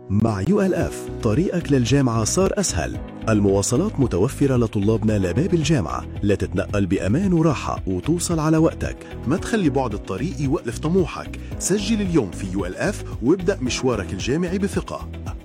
مع ULF طريقك للجامعة صار أسهل. المواصلات متوفرة لطلابنا لباب الجامعة لتتنقل بأمان وراحة وتوصل على وقتك. ما تخلي بعد الطريق يوقف طموحك. سجل اليوم في ULF وابدأ مشوارك الجامعي بثقة.